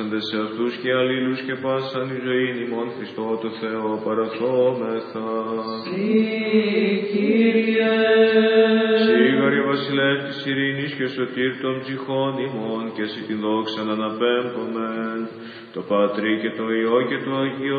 ορκίσαντες σε αυτούς και αλλήλους και πάσαν η ζωήν ημών Χριστό το Θεό παραθόμεθα. Συ, Κύριε, Σίγαρη βασιλεύ της ειρήνης και σωτήρ των ψυχών ημών και σε την δόξα να αναπέμπομεν, το Πατρί και το Υιό και το Αγίο